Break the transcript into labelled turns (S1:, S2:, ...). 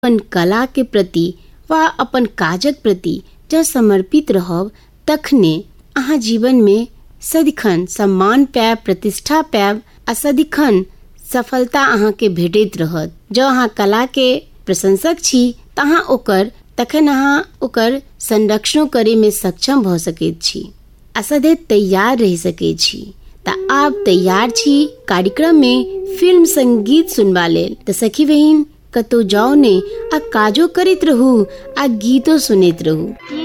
S1: अपन कला के प्रति वा अपन काजक प्रति जब समर्पित रहब तखने अहाँ जीवन में सदिखन सम्मान पायब, प्रतिष्ठा पायब आ सदिखन सफलता अहाँ के भेटैत रहत। जो अहाँ कला के प्रशंसक छी तखन अहाँ ओकर संरक्षण करे में सक्षम भ सकैत छी आ सदैव तैयार रह सकैत छी। त आप तैयार छी कार्यक्रम में फिल्म संगीत सुनबा लेल। त सखी बहिन कतौ जाओ ने आ काजो करित रहू आ गीतो सुनैत रहू।